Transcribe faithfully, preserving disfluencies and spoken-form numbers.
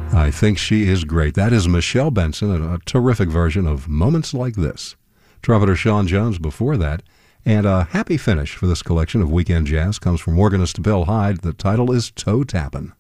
I think she is great. That is Michelle Benson, a, a terrific version of Moments Like This. Trumpeter Sean Jones before that. And a happy finish for this collection of weekend jazz comes from organist Bill Hyde. The title is Toe Tappin'.